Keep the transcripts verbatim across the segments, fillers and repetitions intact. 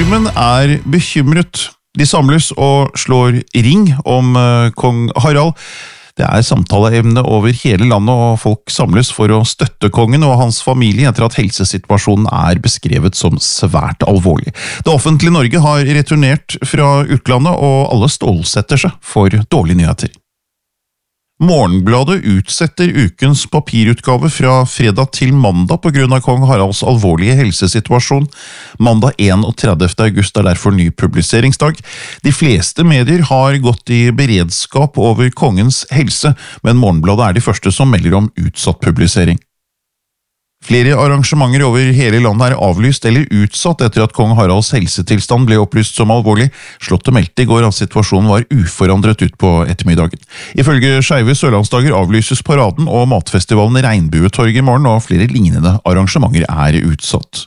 Stormen er bekymret. De samles og slår ring om uh, kong Harald. Det er samtaleevne over hele landet, og folk samles for å støtte kongen og hans familie etter at helsesituasjonen er beskrevet som svært alvorlig. Det offentlige Norge har returnert fra utlandet, og alle stålsetter seg for dårlige nyheter. Morgenbladet utsetter ukens papirutgave fra fredag til mandag på grunn av kong Haralds alvorlige helsesituasjon. Mandag enogtredivte august er derfor ny publiseringsdag. De fleste medier har gått i beredskap over kongens helse, men Morgenbladet er de første som melder om utsatt publisering. Flere arrangementer over hele landet er avlyst eller utsatt etter at kong Haralds helsetilstand ble opplyst som alvorlig. Slottet meldte i går at situasjonen var uforandret ut på ettermiddagen. Ifølge Skeive Sørlandsdager avlyses paraden og matfestivalen Regnbuetorget i morgen, og flere lignende arrangementer er utsatt.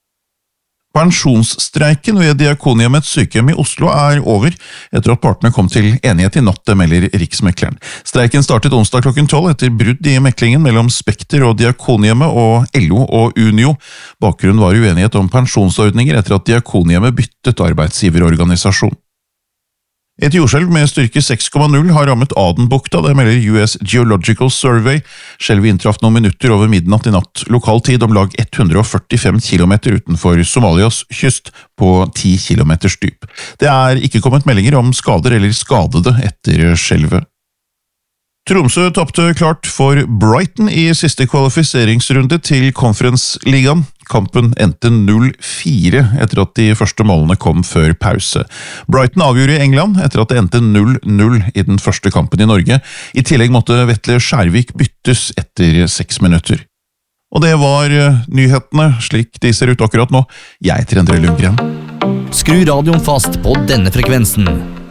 Pensjonsstreiken ved Diakonhjemmets sykehjem i Oslo er over, etter at partene kom til enighet i natt, det melder Riksmekleren. Streiken startet onsdag klokken tolv etter brudd i meklingen mellom Spekter og Diakonhjemmet og L O og Unio. Bakgrunnen var uenighet om pensjonsordninger etter at Diakonhjemmet byttet arbeidsgiverorganisasjon. Et jordskjelv med styrke seks komma null har rammet Adenbukta, det melder U S Geological Survey. Skjelvet inntraff noen minutter over midnatt i natt, lokal tid om lag hundre og førtifem kilometer utenfor Somalias kyst på ti kilometers dyp. Det er ikke kommet meldinger om skader eller skadede etter skjelvet. Tromsø tapte klart for Brighton i siste kvalifiseringsrunde til Conference-ligaen. Kampen endte null fire etter at de første målene kom før pause. Brighton avgjorde i England etter at det endte null null i den første kampen i Norge. I tillegg måtte Vetle Skjærvik byttes etter seks minutter. Og det var nyhetene, slik de ser ut akkurat nå. Jeg heter Endre Lundgren. Skru radioen fast på denne frekvensen.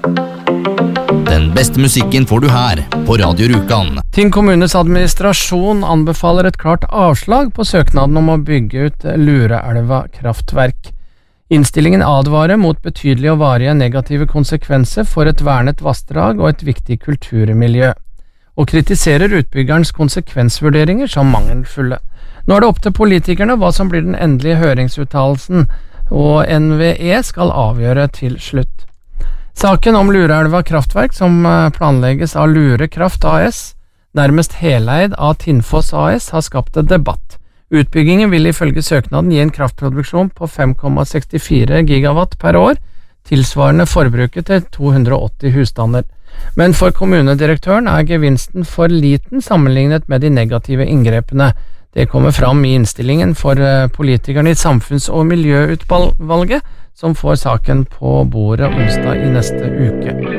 Den beste musikken får du her på Radio Rjukan. Tinn kommunes administrasjon anbefaler et klart avslag på søknaden om å bygge ut Lureelva kraftverk. Innstillingen advarer mot betydelige og varige negative konsekvenser for et vernet vassdrag og et viktig kulturmiljø, og kritiserer utbyggerens konsekvensvurderinger som mangelfulle. Nå er det opp til politikerne hva som blir den endelige høringsuttalelsen, og N V E skal avgjøre til slutt. Saken om Lureelva kraftverk, som planlegges av Lure Kraft A S, nærmest heleid av Tinnfoss A S, har skapt en debatt. Utbyggingen vil ifølge søknaden gi en kraftproduksjon på fem komma sekstifire gigawatt per år, tilsvarende forbruket til to hundre og åtti husstander. Men for kommunedirektøren er gevinsten for liten sammenlignet med de negative inngrepene. Det kommer fram i innstillingen for politikerne i Samfunns- og miljøutvalget, som får saken på bordet onsdag i neste uke.